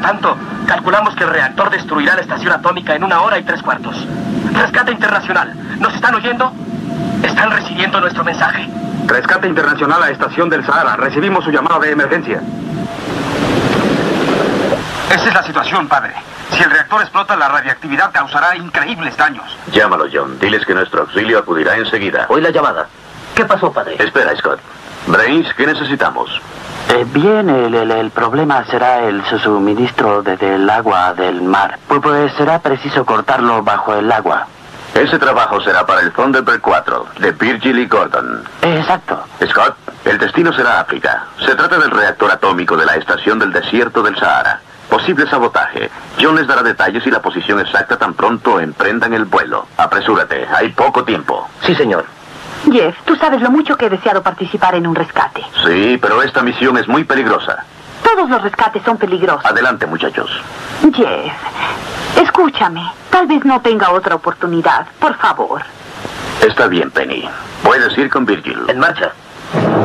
tanto, calculamos que el reactor destruirá la estación atómica en 1 hora y 3/4. Rescate Internacional, ¿nos están oyendo? ¿Están recibiendo nuestro mensaje? Rescate Internacional a Estación del Sahara. Recibimos su llamado de emergencia. Esa es la situación, padre. Si el reactor explota, la radiactividad causará increíbles daños. Llámalo, John. Diles que nuestro auxilio acudirá enseguida. Oí la llamada. ¿Qué pasó, padre? Espera, Scott. Brains, ¿qué necesitamos? Bien, el problema será el suministro del agua del mar. Pues será preciso cortarlo bajo el agua. Ese trabajo será para el Thunderbird 4, de Virgil y Gordon. Exacto. Scott, el destino será África. Se trata del reactor atómico de la estación del desierto del Sahara. Posible sabotaje. John les dará detalles y la posición exacta tan pronto emprendan el vuelo. Apresúrate, hay poco tiempo. Sí, señor. Jeff, tú sabes lo mucho que he deseado participar en un rescate. Sí, pero esta misión es muy peligrosa. Todos los rescates son peligrosos. Adelante, muchachos. Jeff, escúchame. Tal vez no tenga otra oportunidad. Por favor. Está bien, Penny. Puedes ir con Virgil. En marcha.